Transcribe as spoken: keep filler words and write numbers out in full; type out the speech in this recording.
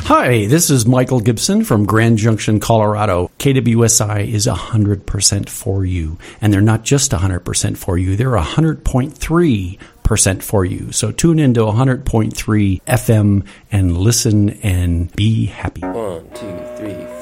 Hi, this is Michael Gibson from Grand Junction, Colorado. K W S I is one hundred percent for you. And they're not just one hundred percent for you, they're one hundred point three percent for you. So tune into one hundred point three F M and listen and be happy. One, two, three.